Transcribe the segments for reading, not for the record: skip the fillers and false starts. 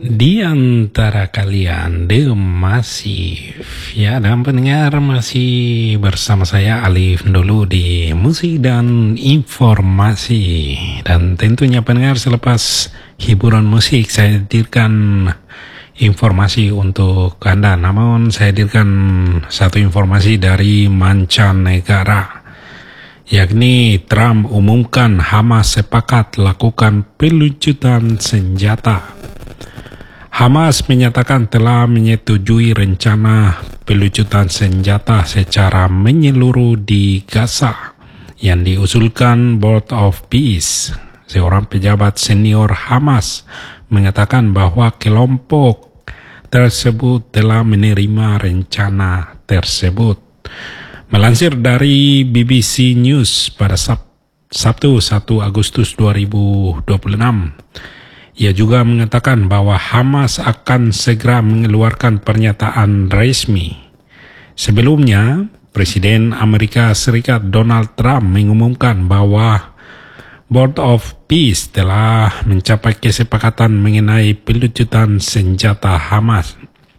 Di antara kalian masih dan pendengar masih bersama saya Alif dulu di musik dan informasi. Dan tentunya pendengar, selepas hiburan musik saya hadirkan informasi untuk Anda. Namun saya hadirkan satu informasi dari mancanegara, yakni Trump umumkan Hamas sepakat lakukan pelucutan senjata. Hamas menyatakan telah menyetujui rencana pelucutan senjata secara menyeluruh di Gaza yang diusulkan Board of Peace. Seorang pejabat senior Hamas mengatakan bahwa kelompok tersebut telah menerima rencana tersebut. Melansir dari BBC News pada Sabtu 1 Agustus 2026, ia juga mengatakan bahwa Hamas akan segera mengeluarkan pernyataan resmi. Sebelumnya, Presiden Amerika Serikat Donald Trump mengumumkan bahwa Board of Peace telah mencapai kesepakatan mengenai pelucutan senjata Hamas.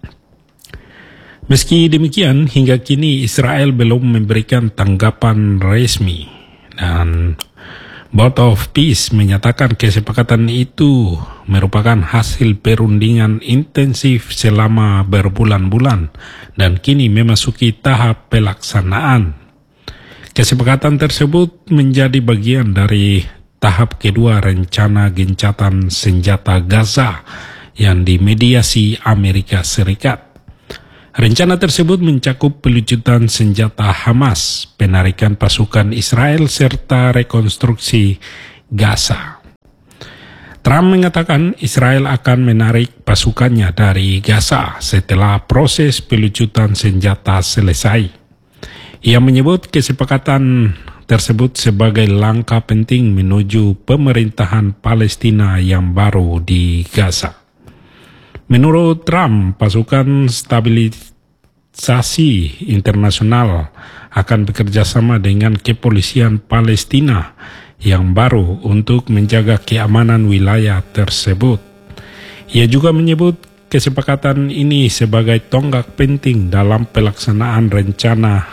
Meski demikian, hingga kini Israel belum memberikan tanggapan resmi, dan Board of Peace menyatakan kesepakatan itu merupakan hasil perundingan intensif selama berbulan-bulan dan kini memasuki tahap pelaksanaan. Kesepakatan tersebut menjadi bagian dari tahap kedua rencana gencatan senjata Gaza yang dimediasi Amerika Serikat. Rencana tersebut mencakup pelucutan senjata Hamas, penarikan pasukan Israel, serta rekonstruksi Gaza. Trump mengatakan Israel akan menarik pasukannya dari Gaza setelah proses pelucutan senjata selesai. Ia menyebut kesepakatan tersebut sebagai langkah penting menuju pemerintahan Palestina yang baru di Gaza. Menurut Trump, pasukan stabilisasi internasional akan bekerja sama dengan kepolisian Palestina yang baru untuk menjaga keamanan wilayah tersebut. Ia juga menyebut kesepakatan ini sebagai tonggak penting dalam pelaksanaan rencana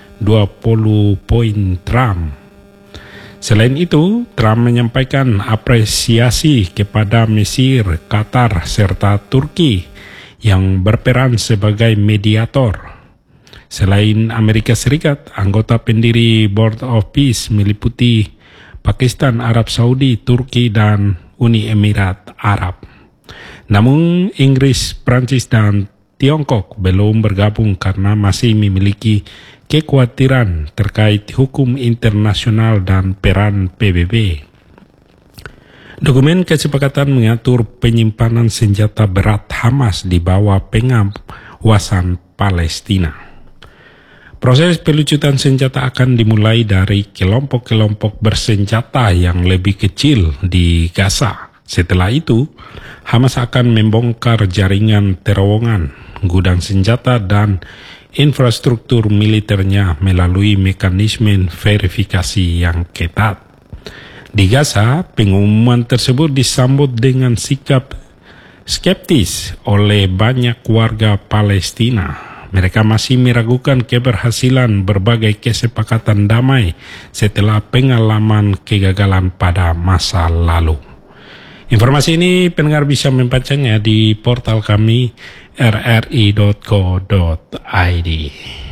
20 poin Trump. Selain itu, Trump menyampaikan apresiasi kepada Mesir, Qatar, serta Turki yang berperan sebagai mediator. Selain Amerika Serikat, anggota pendiri Board of Peace meliputi Pakistan, Arab Saudi, Turki, dan Uni Emirat Arab. Namun, Inggris, Prancis, dan Tiongkok belum bergabung karena masih memiliki kekhawatiran terkait hukum internasional dan peran PBB. Dokumen kesepakatan mengatur penyimpanan senjata berat Hamas di bawah pengawasan Palestina. Proses pelucutan senjata akan dimulai dari kelompok-kelompok bersenjata yang lebih kecil di Gaza. Setelah itu, Hamas akan membongkar jaringan terowongan, gudang senjata, dan infrastruktur militernya melalui mekanisme verifikasi yang ketat. Di Gaza, pengumuman tersebut disambut dengan sikap skeptis oleh banyak warga Palestina. Mereka masih meragukan keberhasilan berbagai kesepakatan damai setelah pengalaman kegagalan pada masa lalu. Informasi ini pendengar bisa membacanya di portal kami rri.co.id.